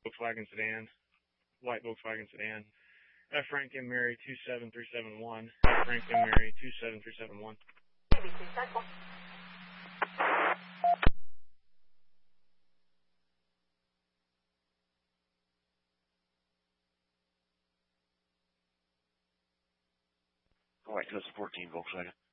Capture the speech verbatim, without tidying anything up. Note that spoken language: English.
Volkswagen sedan, white Volkswagen sedan. F Frank and Mary two seven three seven one. F Frank and Mary two seven three seven one. White two thousand fourteen Volkswagen.